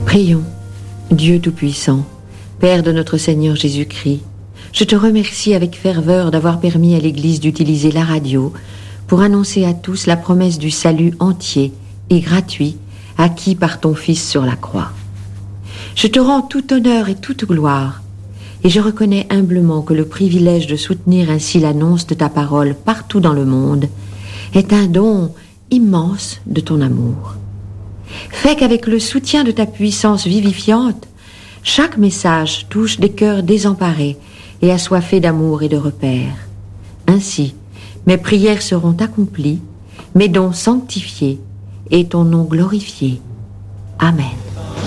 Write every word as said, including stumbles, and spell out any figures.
Prions. Dieu Tout-Puissant, Père de notre Seigneur Jésus-Christ, je te remercie avec ferveur d'avoir permis à l'Église d'utiliser la radio pour annoncer à tous la promesse du salut entier et gratuit acquis par ton Fils sur la croix. Je te rends tout honneur et toute gloire, et je reconnais humblement que le privilège de soutenir ainsi l'annonce de ta parole partout dans le monde est un don immense de ton amour. Fais qu'avec le soutien de ta puissance vivifiante, chaque message touche des cœurs désemparés et assoiffés d'amour et de repères. Ainsi, mes prières seront accomplies, mes dons sanctifiés et ton nom glorifié. Amen.